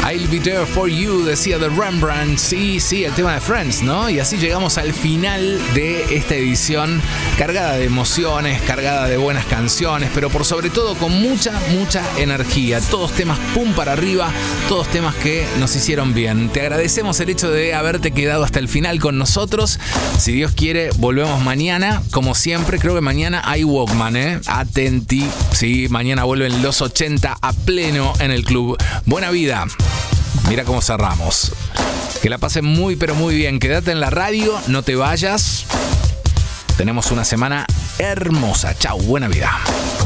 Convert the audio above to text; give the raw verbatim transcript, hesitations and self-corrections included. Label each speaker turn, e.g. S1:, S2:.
S1: I'll Be There For You, decía The Rembrandt. Sí, sí, el tema de Friends, ¿no? Y así llegamos al final de esta edición cargada de emociones, cargada de buenas canciones, pero por sobre todo con mucha, mucha energía. Todos temas pum para arriba, todos temas que nos hicieron bien. Te agradecemos el hecho de haberte quedado hasta el final con nosotros. Si Dios quiere, volvemos mañana. Como siempre, creo que mañana hay Walkman, ¿eh? Atenti. Sí, mañana vuelven los ochenta a pleno en el club. Buena vida. Mira cómo cerramos. Que la pasen muy, pero muy bien. Quédate en la radio, no te vayas. Tenemos una semana hermosa. Chau, buena vida.